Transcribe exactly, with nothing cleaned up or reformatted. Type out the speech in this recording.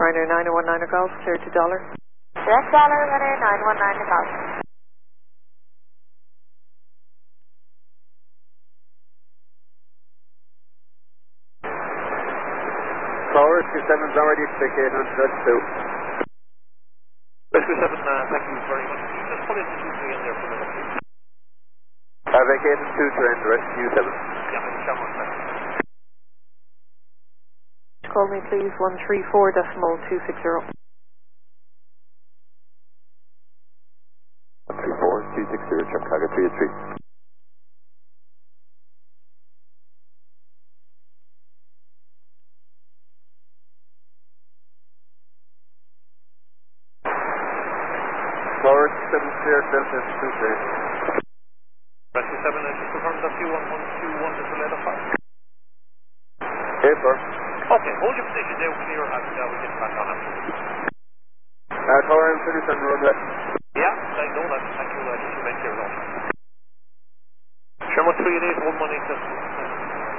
Ryanair nine one nine Golf, clear to dollar. Direct dollar, Ryanair nine one nine Golf. Tower, two seven's already vacated on Dutch two. Rescue seven, uh, thank you very much. Just pull in the two three in there for a minute, please. Uh, vacated two to end, Rescue seven. Yeah, come on, thanks. Call me please, one three four decimal two six zero. one three four two six zero, Chicago three three. Tower, seven clear, Delta two three. Rescue seven, uh, just confirm that you want one two one is the letter five. Okay, sir. Okay, hold your position there, clear, and uh, we get back on after. Uh, Tower, I'm finished on the road left. Yeah, I know that. Thank you, uh, just to make clear note. Sherman three eight eight one one eight.